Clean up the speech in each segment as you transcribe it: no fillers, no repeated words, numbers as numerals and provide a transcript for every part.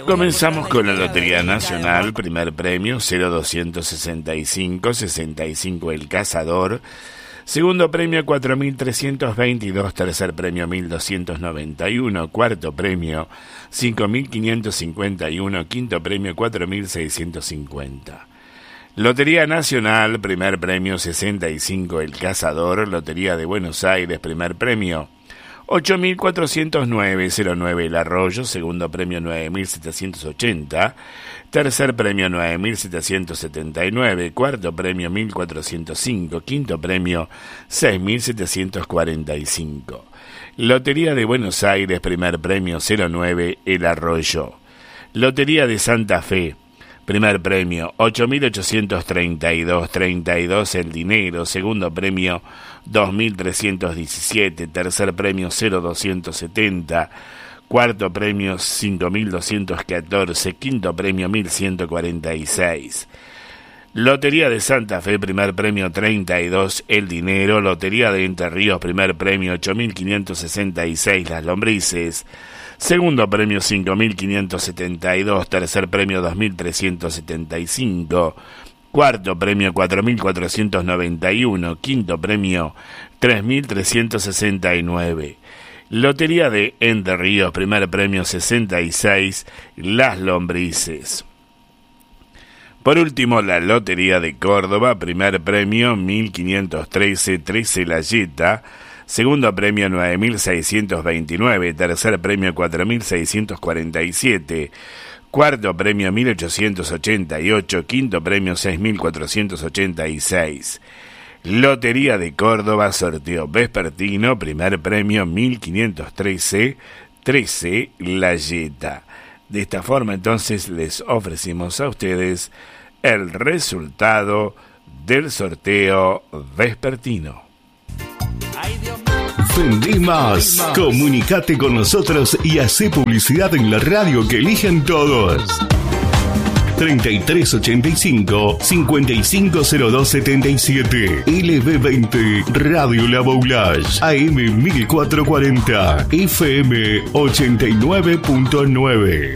Comenzamos con la Lotería Nacional, primer premio 0265, 65 El Cazador, segundo premio 4322, tercer premio 1291, cuarto premio 5551, quinto premio 4650. Lotería Nacional, primer premio 65 El Cazador, Lotería de Buenos Aires, primer premio 8409, 09 El Arroyo, segundo premio 9780, tercer premio 9779, cuarto premio 1405, quinto premio 6745. Lotería de Buenos Aires, primer premio 09 El Arroyo. Lotería de Santa Fe, primer premio 8832, 32 El Dinero, segundo premio 2317, tercer premio 0270, cuarto premio 5214, quinto premio 1146. Lotería de Santa Fe, primer premio 32 El Dinero. Lotería de Entre Ríos, primer premio 8566 Las Lombrices, segundo premio 5572, tercer premio 2375, cuarto premio 4491, quinto premio 3369. Lotería de Entre Ríos, primer premio 66 Las Lombrices. Por último, la Lotería de Córdoba, primer premio 1513, 13 La Yeta, segundo premio 9629, tercer premio 4647, cuarto premio 1888, quinto premio 6486. Lotería de Córdoba, sorteo vespertino, primer premio 1513, 13 La Yeta. De esta forma entonces les ofrecimos a ustedes el resultado del sorteo vespertino. Vendí más. Comunicate con nosotros y hacé publicidad en la radio que eligen todos. 3385 550277 LB20 Radio La Boulage AM 1440 FM 89.9.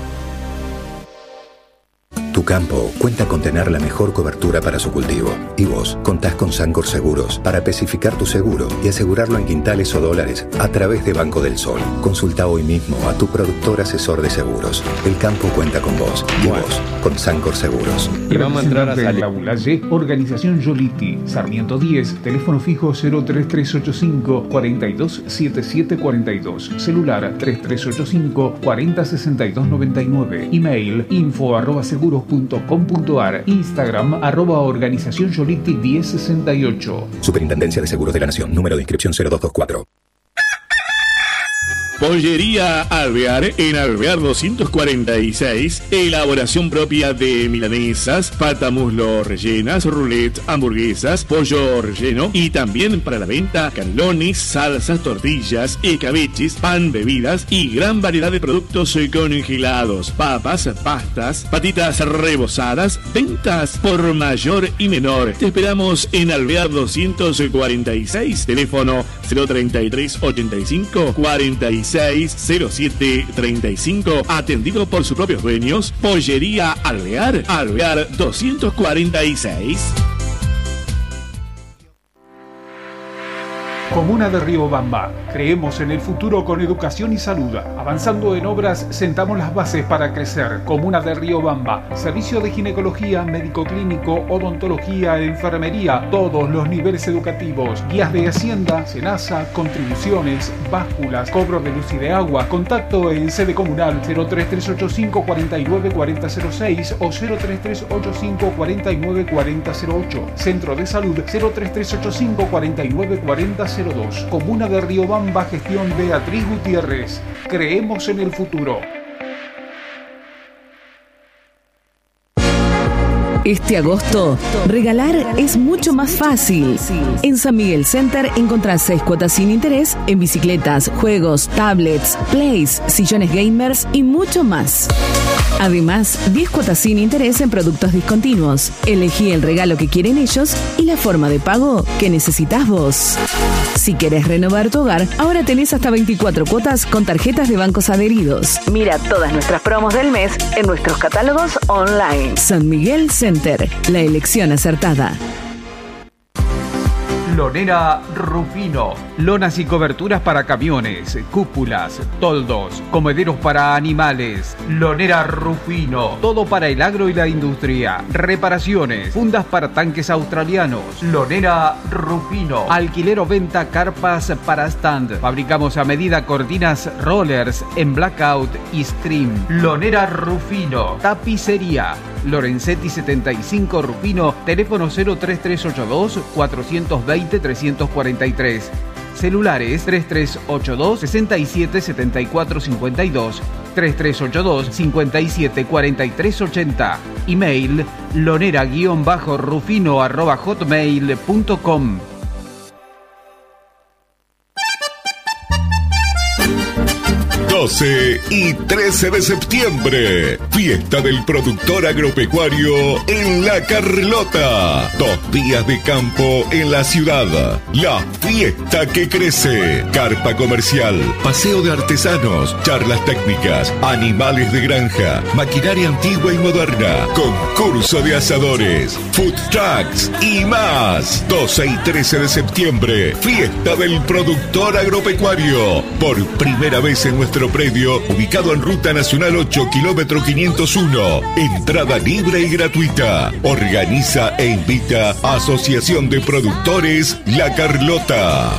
Tu campo cuenta con tener la mejor cobertura para su cultivo. Y vos contás con Sancor Seguros para especificar tu seguro y asegurarlo en quintales o dólares a través de Banco del Sol. Consulta hoy mismo a tu productor asesor de seguros. El campo cuenta con vos y vos con Sancor Seguros. Y vamos a entrar a La Boulaye, Organización Yoliti, Sarmiento 10, teléfono fijo 03385 427742, celular 3385 406299, email info@seguros.com.ar, Instagram @organización Yoliti 1068. Superintendencia de Seguros de la Nación, número de inscripción 0224. Pollería Alvear, en Alvear 246, elaboración propia de milanesas, pata muslo rellenas, roulette, hamburguesas, pollo relleno y también para la venta canelones, salsas, tortillas, escabeches, pan, bebidas y gran variedad de productos congelados, papas, pastas, patitas rebozadas, ventas por mayor y menor. Te esperamos en Alvear 246, teléfono 033 85 46 0735, atendido por sus propios dueños. Pollería Alvear, Alvear 246. Comuna de Riobamba. Creemos en el futuro con educación y salud. Avanzando en obras, sentamos las bases para crecer. Comuna de Riobamba. Servicio de ginecología, médico clínico, odontología, enfermería, todos los niveles educativos. Guías de Hacienda, Senasa, contribuciones, básculas, cobro de luz y de agua. Contacto en sede comunal 03385 49 4006 o 03385 49 4008. Centro de Salud 03385 49 4002. Comuna de Riobamba, gestión Beatriz Gutiérrez. Creemos en el futuro. Este agosto, regalar es mucho más fácil. En San Miguel Center encontrás 6 cuotas sin interés en bicicletas, juegos, tablets, plays, sillones gamers y mucho más. Además, 10 cuotas sin interés en productos discontinuos. Elegí el regalo que quieren ellos y la forma de pago que necesitas vos. Si querés renovar tu hogar, ahora tenés hasta 24 cuotas con tarjetas de bancos adheridos. Mira todas nuestras promos del mes en nuestros catálogos online. San Miguel Center, la elección acertada. Lonera Rufino. Lonas y coberturas para camiones, cúpulas, toldos, comederos para animales. Lonera Rufino. Todo para el agro y la industria. Reparaciones, fundas para tanques australianos. Lonera Rufino. Alquiler o venta carpas para stand. Fabricamos a medida cortinas rollers en blackout y scream. Lonera Rufino. Tapicería. Lorenzetti 75 Rufino, teléfono 03382 420 343. Celulares 3382 67 74 52, 3382 57 43 80. Email lonera-rufino@hotmail.com. 12 y 13 de septiembre, fiesta del productor agropecuario en La Carlota. 2 días de campo en la ciudad. La fiesta que crece. Carpa comercial, paseo de artesanos, charlas técnicas, animales de granja, maquinaria antigua y moderna, concurso de asadores, food trucks y más. 12 y 13 de septiembre, fiesta del productor agropecuario. Por primera vez en nuestro predio, ubicado en Ruta Nacional 8, kilómetro 501. Entrada libre y gratuita. Organiza e invita Asociación de Productores La Carlota.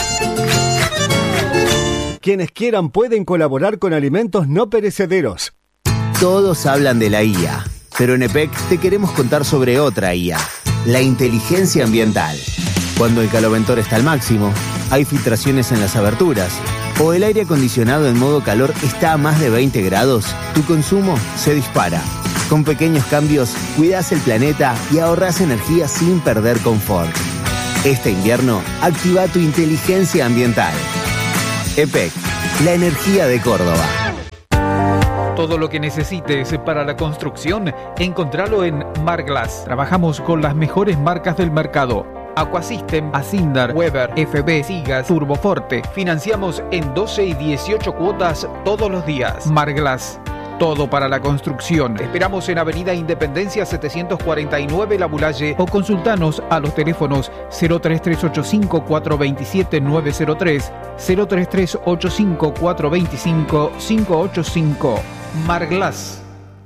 Quienes quieran pueden colaborar con alimentos no perecederos. Todos hablan de la IA, pero en EPEC te queremos contar sobre otra IA, la inteligencia ambiental. Cuando el caloventor está al máximo, hay filtraciones en las aberturas, o el aire acondicionado en modo calor está a más de 20 grados, tu consumo se dispara. Con pequeños cambios, cuidás el planeta y ahorrás energía sin perder confort. Este invierno, activa tu inteligencia ambiental. EPEC, la energía de Córdoba. Todo lo que necesites para la construcción, encontralo en Marglass. Trabajamos con las mejores marcas del mercado. Aquasystem, Asindar, Weber, FB, Sigas, Turboforte. Financiamos en 12 y 18 cuotas todos los días. Marglass, todo para la construcción. Te esperamos en Avenida Independencia 749 La Bulalle o consultanos a los teléfonos 03385 427 903, 03385 425 585. Marglass.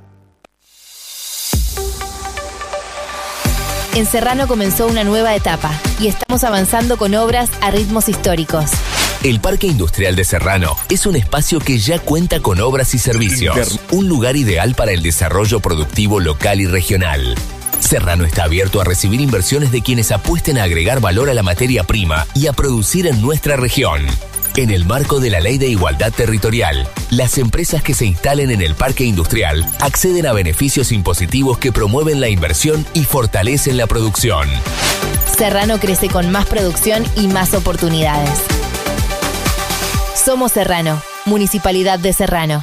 En Serrano comenzó una nueva etapa y estamos avanzando con obras a ritmos históricos. El Parque Industrial de Serrano es un espacio que ya cuenta con obras y servicios. Un lugar ideal para el desarrollo productivo local y regional. Serrano está abierto a recibir inversiones de quienes apuesten a agregar valor a la materia prima y a producir en nuestra región. En el marco de la Ley de Igualdad Territorial, las empresas que se instalen en el parque industrial acceden a beneficios impositivos que promueven la inversión y fortalecen la producción. Serrano crece con más producción y más oportunidades. Somos Serrano, Municipalidad de Serrano.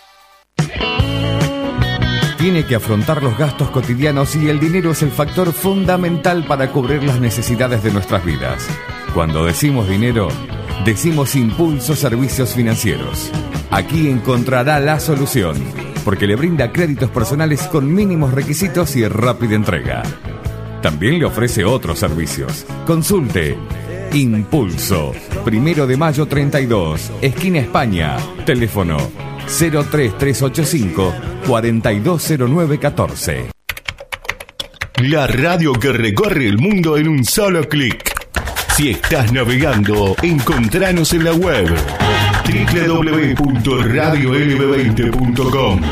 Tiene que afrontar los gastos cotidianos y el dinero es el factor fundamental para cubrir las necesidades de nuestras vidas. Cuando decimos dinero, decimos Impulso Servicios Financieros. Aquí encontrará la solución, porque le brinda créditos personales con mínimos requisitos y rápida entrega. También le ofrece otros servicios. Consulte Impulso, 1 de mayo 32, esquina España. Teléfono 03385 420914. La radio que recorre el mundo en un solo clic. Si estás navegando, encontranos en la web www.radiolb20.com.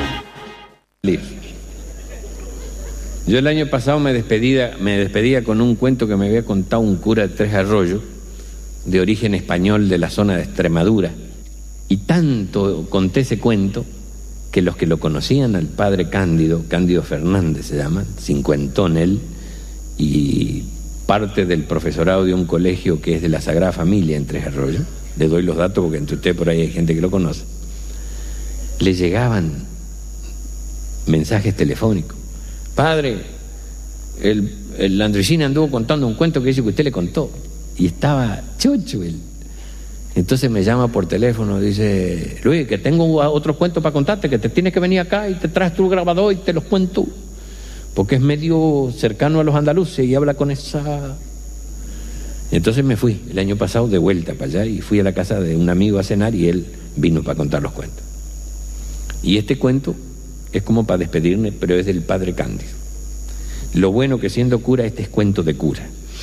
Yo el año pasado me despedía con un cuento que me había contado un cura de Tres Arroyos, de origen español de la zona de Extremadura. Y tanto conté ese cuento que los que lo conocían al padre Cándido Fernández se llama, cincuentón él, y parte del profesorado de un colegio que es de la Sagrada Familia en Tres Arroyos, le doy los datos porque entre ustedes por ahí hay gente que lo conoce, le llegaban mensajes telefónicos. Padre, el Andresina anduvo contando un cuento que dice que usted le contó, y estaba chocho él. Entonces me llama por teléfono, dice: Luis, que tengo otros cuentos para contarte, que te tienes que venir acá y te traes tu grabador y te los cuento, porque es medio cercano a los andaluces y habla con esa... Entonces me fui el año pasado de vuelta para allá y fui a la casa de un amigo a cenar y él vino para contar los cuentos. Y este cuento es como para despedirme, pero es del padre Cándido. Lo bueno que siendo cura, este es cuento de cura.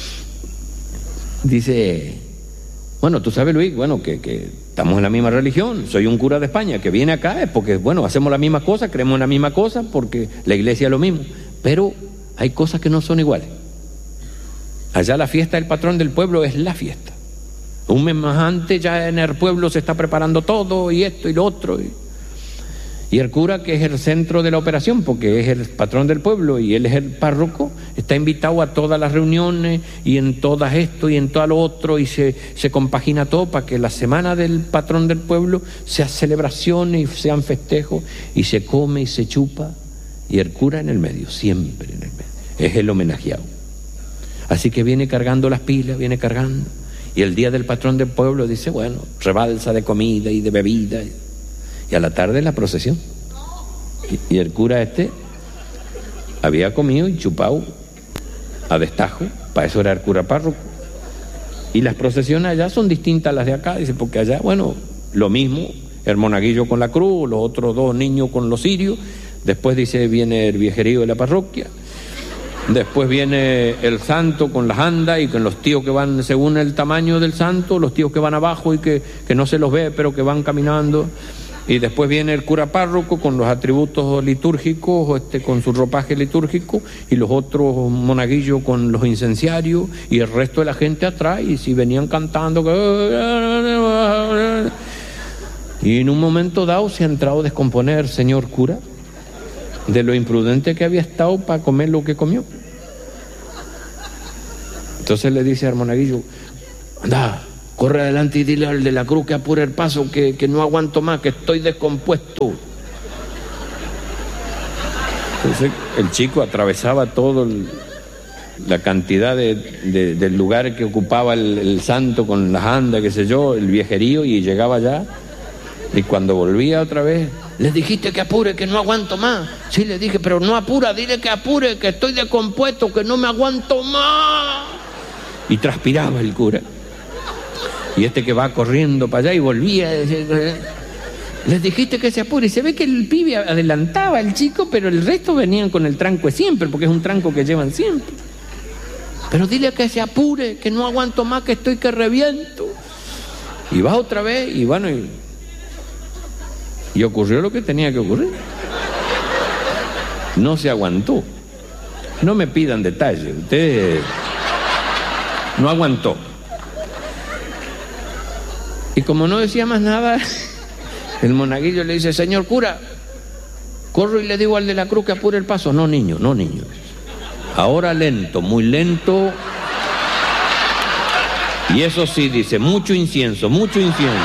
Dice: bueno, tú sabes, Luis, bueno, que estamos en la misma religión, soy un cura de España que viene acá, es porque, bueno, hacemos la misma cosa, creemos en la misma cosa, porque la iglesia es lo mismo, pero hay cosas que no son iguales. Allá la fiesta del patrón del pueblo es la fiesta. Un mes más antes ya en el pueblo se está preparando todo, y esto y lo otro, y el cura, que es el centro de la operación, porque es el patrón del pueblo y él es el párroco, está invitado a todas las reuniones y en todas esto y en todo lo otro, y se compagina todo para que la semana del patrón del pueblo sea celebraciones y sean festejos, y se come y se chupa, y el cura en el medio, siempre en el medio, es el homenajeado. Así que viene cargando las pilas, viene cargando, y el día del patrón del pueblo dice, bueno, rebalsa de comida y de bebida, y a la tarde la procesión. Y el cura había comido y chupado a destajo, para eso era el cura párroco. Y las procesiones allá son distintas a las de acá, dice, porque allá, bueno, lo mismo, el monaguillo con la cruz, los otros dos niños con los cirios, después dice viene el viejerío de la parroquia, después viene el santo con las andas y con los tíos que van según el tamaño del santo, los tíos que van abajo y que no se los ve pero que van caminando. Y después viene el cura párroco con los atributos litúrgicos, con su ropaje litúrgico, y los otros monaguillos con los incenciarios, y el resto de la gente atrás, y si venían cantando. Y en un momento dado se ha entrado a descomponer, señor cura, de lo imprudente que había estado para comer lo que comió. Entonces le dice al monaguillo: anda, corre adelante y dile al de la cruz que apure el paso, que no aguanto más, que estoy descompuesto. Entonces el chico atravesaba todo la cantidad del lugar que ocupaba el santo con las andas, qué sé yo, el viejerío, y llegaba allá. Y cuando volvía otra vez: le dijiste que apure, que no aguanto más. Sí, le dije, pero no apura, dile que apure, que estoy descompuesto, que no me aguanto más. Y transpiraba el cura. Y que va corriendo para allá y volvía. Les dijiste que se apure. Y se ve que el pibe adelantaba al chico, pero el resto venían con el tranco siempre, porque es un tranco que llevan siempre. Pero dile que se apure, que no aguanto más, que estoy que reviento. Y va otra vez, y bueno, y ocurrió lo que tenía que ocurrir. No se aguantó. No me pidan detalles, usted no aguantó. Y como no decía más nada, el monaguillo le dice: señor cura, corro y le digo al de la cruz que apure el paso. No, niño, no, niño. Ahora lento, muy lento. Y eso sí, dice, mucho incienso, mucho incienso.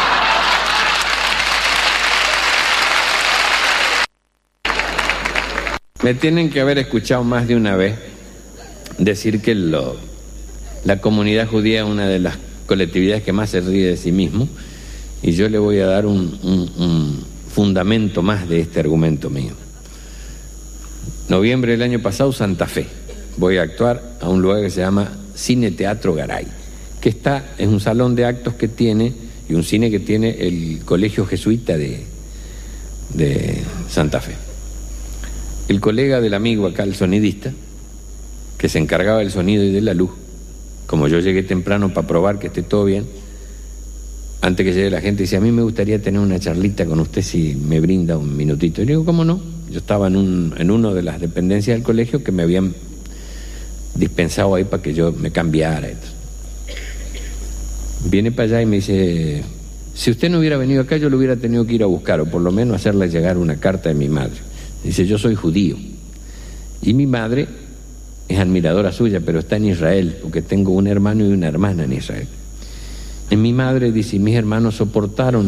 Me tienen que haber escuchado más de una vez decir que la comunidad judía es una de las colectividades que más se ríe de sí mismo, y yo le voy a dar un fundamento más de este argumento mío. Noviembre del año pasado, Santa Fe. Voy a actuar a un lugar que se llama Cine Teatro Garay, que es un salón de actos que tiene, y un cine que tiene el Colegio Jesuita de Santa Fe. El colega del amigo acá, el sonidista, que se encargaba del sonido y de la luz, como yo llegué temprano para probar que esté todo bien, antes que llegue la gente, dice: a mí me gustaría tener una charlita con usted si me brinda un minutito. Y le digo: ¿cómo no? Yo estaba en una de las dependencias del colegio que me habían dispensado ahí para que yo me cambiara. Viene para allá y me dice: Si usted no hubiera venido acá, yo lo hubiera tenido que ir a buscar, o por lo menos hacerle llegar una carta de mi madre. Dice, yo soy judío. Y mi madre es admiradora suya, pero está en Israel, porque tengo un hermano y una hermana en Israel. Y mi madre dice, mis hermanos soportaron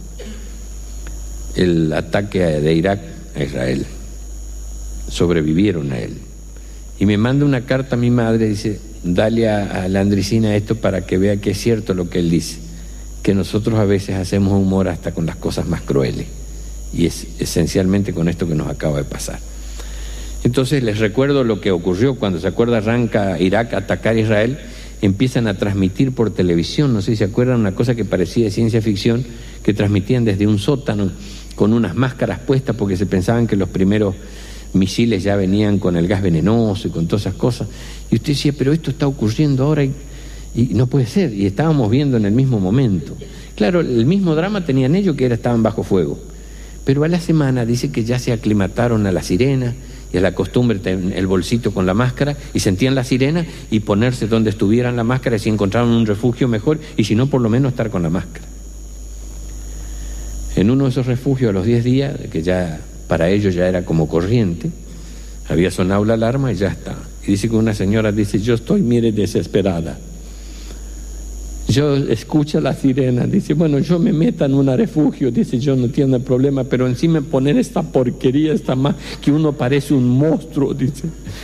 el ataque de Irak a Israel. Sobrevivieron a él. Y me manda una carta a mi madre, dice, dale a la Andricina esto para que vea que es cierto lo que él dice, que nosotros a veces hacemos humor hasta con las cosas más crueles, y es esencialmente con esto que nos acaba de pasar. Entonces les recuerdo lo que ocurrió cuando, se acuerda, arranca Irak a atacar a Israel, empiezan a transmitir por televisión, no sé si se acuerdan, una cosa que parecía de ciencia ficción, que transmitían desde un sótano con unas máscaras puestas porque se pensaban que los primeros misiles ya venían con el gas venenoso y con todas esas cosas. Y usted decía, pero esto está ocurriendo ahora y no puede ser. Y estábamos viendo en el mismo momento. Claro, el mismo drama tenían ellos, que estaban bajo fuego. Pero a la semana dice que ya se aclimataron a la sirena y a la costumbre de el bolsito con la máscara, y sentían la sirena y ponerse donde estuvieran la máscara, y si encontraron un refugio mejor, y si no, por lo menos estar con la máscara. En uno de esos refugios, a los 10 días, que ya para ellos ya era como corriente, había sonado la alarma y ya está. Y dice que una señora dice, yo estoy, mire, desesperada. Yo escucho la sirena, dice, bueno, yo me meto en un refugio, dice, yo no tengo problema, pero encima poner esta porquería, esta más, que uno parece un monstruo, dice.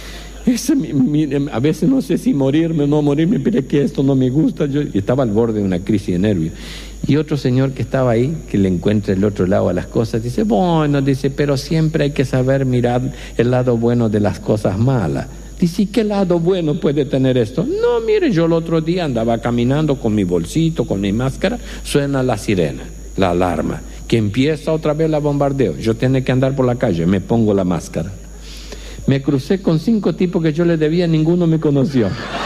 A veces no sé si morirme o no morirme, pero que esto no me gusta. Y estaba al borde de una crisis de nervios. Y otro señor que estaba ahí, que le encuentra el otro lado a las cosas, dice, bueno, dice, pero siempre hay que saber mirar el lado bueno de las cosas malas. Dice, ¿y qué lado bueno puede tener esto? No, mire, yo el otro día andaba caminando con mi bolsito, con mi máscara, suena la sirena, la alarma, que empieza otra vez el bombardeo. Yo tenía que andar por la calle, me pongo la máscara. Me crucé con 5 tipos que yo les debía, ninguno me conoció.